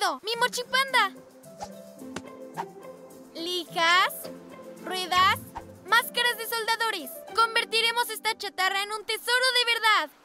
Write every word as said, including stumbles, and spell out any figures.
rápido! ¡Mi mochipanda! Lijas, ruedas, máscaras de soldadores. Convertiremos esta chatarra en un tesoro de verdad.